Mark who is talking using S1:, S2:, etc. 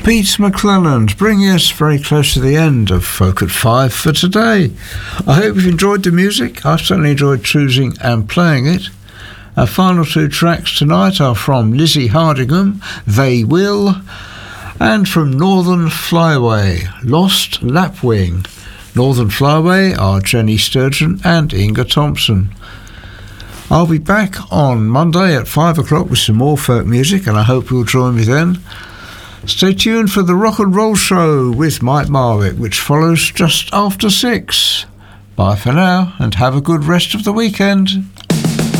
S1: Pete McClelland, bringing us very close to the end of Folk at 5 for today. I hope you've enjoyed the music. I've certainly enjoyed choosing and playing it. Our final two tracks tonight are from Lizzie Hardingham, They Will, and from Northern Flyway, Lost Lapwing. Northern Flyway are Jenny Sturgeon and Inga Thompson. I'll be back on Monday at 5 o'clock with some more folk music, and I hope you'll join me then. Stay tuned for the Rock and Roll Show with Mike Marwick, which follows just after 6. Bye for now, and have a good rest of the weekend.